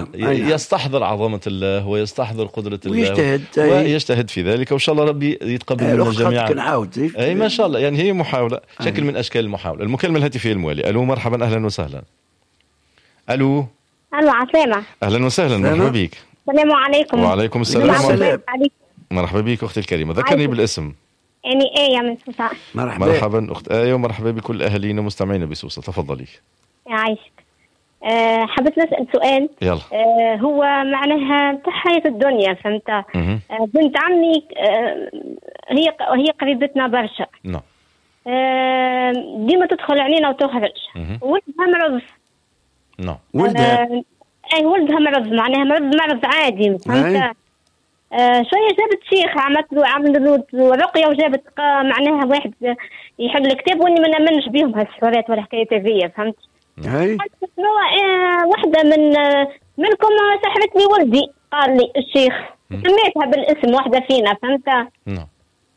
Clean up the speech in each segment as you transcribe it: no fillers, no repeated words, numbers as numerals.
نعم. يستحضر عظمة الله ويستحضر قدرة الله ويجتهد في ذلك، وإن شاء الله ربي يتقبل منا جميعا. أي ما شاء الله، يعني هي محاولة، شكل من أشكال المحاولة. المكالمة الهاتفية الموالي. ألو مرحبا، أهلا وسهلا. ألو عسلامة. أهلا وسهلا، مرحبا بك. السلام عليكم. وعليكم السلام. مرحبا بك أختي الكريمة، ذكرني بالاسم. يعني آية من سوسة. مرحبا أخت آية، ومرحبا بكل أهالينا مستمعين بسوسة، تفضلي. يعيشك. حبيت نسأل سؤال. يلا. هو معناها حياة الدنيا، فهمت؟ بنت عمي هي قريبتنا برشا. نعم. ديما تدخل علينا وتخرج. ولدها مرض. نعم. ولدها مرض، معناها مرض عادي، فهمت؟ شوية جابت شيخ عملت له رقية، وجابت معناها واحد يحل الكتاب، واني ما نامنش بيهم هالسحورات ولا حكاية هذية، فهمت؟ واحدة منكم سحرتني ولدي، قال لي الشيخ، سميتها بالاسم واحدة فينا، فهمت؟ نعم.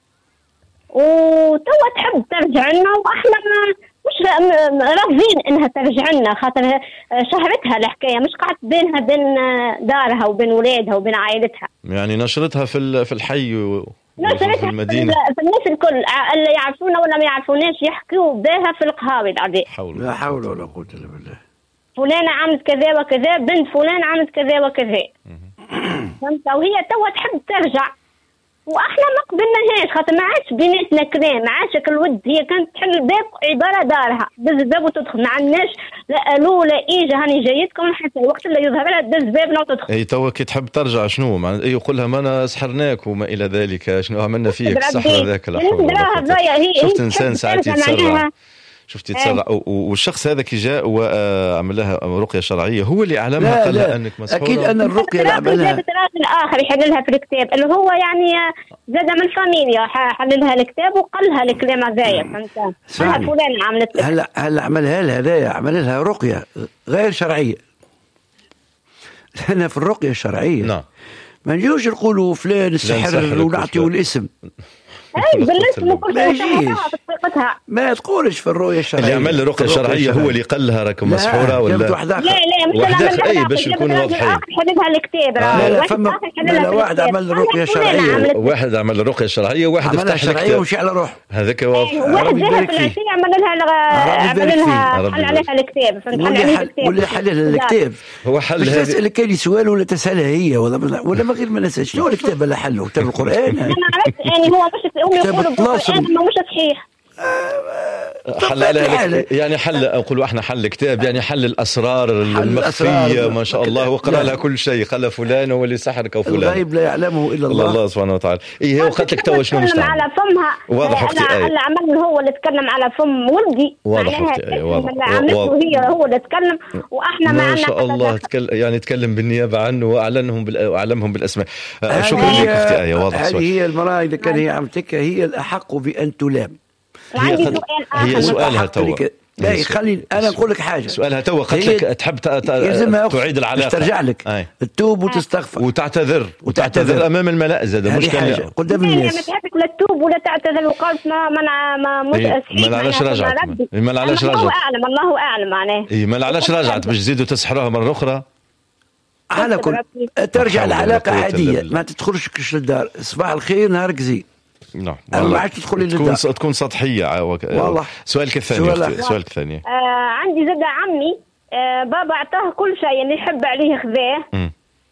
وتوا تحب ترجع لنا، واحنا مش راضين انها ترجع لنا، خاطر شهرتها الحكايه، مش قاعد بينها بين دارها وبين ولادها وبين عائلتها، يعني نشرتها في الحي نشرتها في المدينه، في الناس الكل اللي يعرفونا ولا ما يعرفوناش يحكوا بها في القهاوي العادي. لا حول ولا قوه الا بالله. فلانه عملت كذا وكذا، بنت فلان عملت كذا وكذا. فهمت؟ وهي توا تحب ترجع، واحنا ما قبلناهاش، خاطر ما عادش بيناتنا كلام، ما عادش الود. هي كانت تحل الباب عباره دارها، دز الباب وتدخل، ما عندناش لا الو لا ايجا هاني جايتكم، حتى الوقت اللي يظهر لها دز بابنا وتدخل. اي توا كي تحب ترجع شنو معناتها؟ يقول لها ما انا سحرناك وما الى ذلك، شنو عملنا فيك السحر ذاك؟ لا حول ولا قوه. شفت انسان ساعات يتسرع، شفتي تسرع، والشخص هذا كي جاء وعمل لها رقيه شرعيه، هو اللي علمها، قال لها انك مسحوره. اكيد ان الرقيه اللي عملها جابت راجل اخر يحل لها في الكتاب، اللي هو يعني زاد من الفاميليا، حل لها الكتاب وقال لها الكلام هذايا، فهمت؟ فلان عملت لك. هلا عملها لها هذايا، عمل لها رقيه غير شرعيه. لأن في الرقيه الشرعيه نعم ما نجوش نقولوا فلان السحر ونعطيه الاسم. بالنسبه ما يجيش، ما تقولش في الرؤيه الشرعيه. اللي عمل الرقيه الشرعيه هو اللي قال لها راك مسحوره ولا لا مش اي باش نكونوا واضحين. حللها الكتاب، لا فما واحد عمل الرقيه الشرعيه، واحد عمل الرقيه الشرعيه، وواحد فتح الكتاب ومشي على روح. هذاك واضح. واحد ذهب في العشيه عمل لها حل عليها الكتاب، واللي حللها الكتاب هو حل. هذا تسال كاين سؤال ولا تسالها هي ولا ما غير ما نسال شنو الكتاب اللي حله؟ كتاب القران. انا عرفت يعني هو مش يقولوا القرآن مش صحيح. حل عليها يعني حل، نقولوا احنا حل كتاب، يعني حل الاسرار المخفيه ما شاء الله، وقرا لها كل شيء، قال فلان هو اللي سحرك وفلان الغيب لا يعلمه الا الله سبحانه وتعالى. ايه هو قالت لك تو شنو مستعمل على فمها واضح اختي ايه اللي عمل هو اللي تكلم على فم ولدي، واضح اختي ايه واضح هو اللي تكلم، واحنا ما شاء الله يعني تكلم بالنيابه عنه واعلمهم بالاسماء. شكرا لك اختي ايه، واضح. هذه هي المراه اذا كان هي عمتك هي الاحق بان تلام. هي سؤالها توا. لا خلي انا نقول لك حاجه، سؤالها توا قالت لك تحب تعيد العلاقه، ترجع لك تتوب وتستغفر وتعتذر امام الملأ زاد، مش كان قدام الناس. ما تحبك لا تتوب ولا تعتذر، وقالت ما ما علاش رجعت، ما علاش رجعت، الله اعلم معناه ما علاش رجعت باش تزيدوا تسحروها مره اخرى. على كل ترجع العلاقه عاديه، ما تدخلش للدار صباح الخير نهارك زين. نعم ما عادش تدخلي للدار، تكون سطحية. والله سؤالك الثاني سؤالك الثاني. عندي زاد عمي، بابا اعطاه كل شيء اللي يحب عليه خذاه،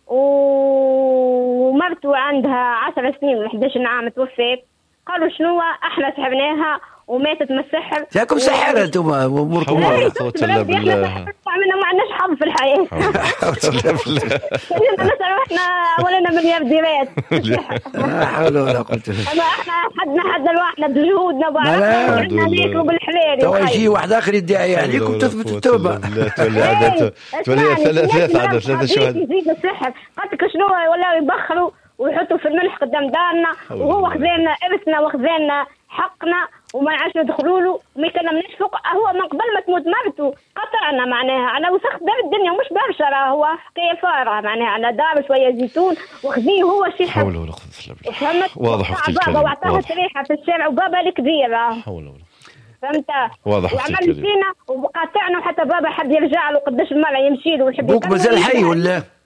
ومرته عندها 10 سنين و 11 عام توفيت. قالوا شنو احنا سحبناها وماتت من السحر. جاكم سحر انتم اموركم. احنا ما عندناش حظ في الحياه. خلينا نسال احنا ولنا مليارديرات. لا حول ولا قوه الا بالله. احنا حدنا لوحدنا بجهودنا وعرفنا ناكلوا بالحلال. تو يجي واحد اخر يدعي عليكم تثبت التوبه. تولي ثلاث شهداء. يزيد السحر قالت لك شنو ولا يبخروا ويحطوا في الملح قدام دارنا، وهو خذانا ارثنا وخذانا حقنا وما عادش ندخلوا له وما يكلمناش فوق. هو من قبل ما تموت مرته قطعنا معناها على وسخ دار الدنيا، مش برشا، هو حكايه فارغه معناها على دار شويه زيتون وخذيه هو شي حق. حول ولا قوه الا بالله. واضح اختي الكلام. بابا واعطاها تريحه في الشارع، وبابا الكبير حول ولا فهمت. واضح وعمل فينا وقاطعنا، وحتى بابا حب يرجع له قداش المره يمشي له ويحب. بوك مازال حي ولا